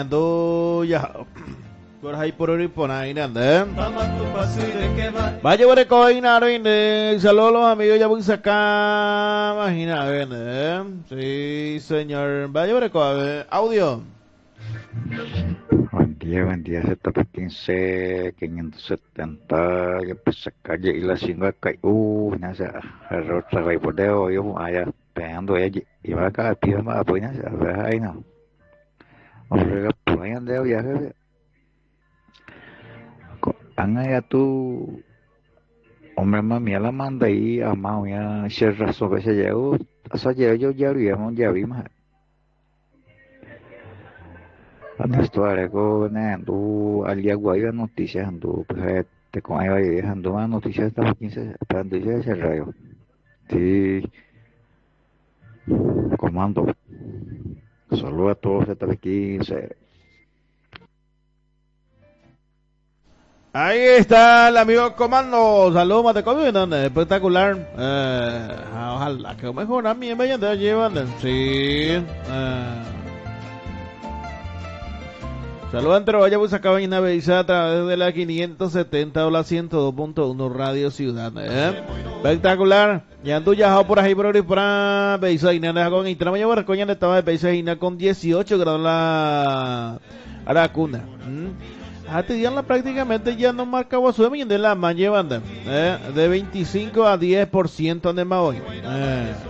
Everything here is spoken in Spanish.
ando ya por ahí por Oriponai anda. Vaya por el coinar saludos a los amigos ya voy a sacar imagina sí señor vaya por el audio. Buen día, ZP15, 570, que pues calle y la 5 acá, nasa, error, trabajo por dedo, yo, allá, pegando ella, y va acá, pido más, pues, nasa, ahí no, hombre, pues, ahí ande, ya, han allá tú, hombre, mami, la manda ahí, amado, ya, se razón que se llegó, o sea, yo ya vi más. Esto algo ando al día guay noticias ando pues te con ahí dejando más noticias estaba 15 esperando ese rayo. Sí, comando. Saludos a todos esta 15. Ahí está el amigo Comando. Saludos, Matecomi. Espectacular. Ojalá que mejor a mí me llevan. Sí. Saludos entre Vaya Busa Cabaña Beiza a través de la 570 o la 102.1 Radio Ciudad. Espectacular. Ya ando yajado por ahí por ahí para Beiza Ina con Intramaña Barcoña estaba de Beiza Ina con 18 grados la Aracuna. Este día prácticamente ya no marca Guasuemi de la man llevando de 25 a 10% de más hoy.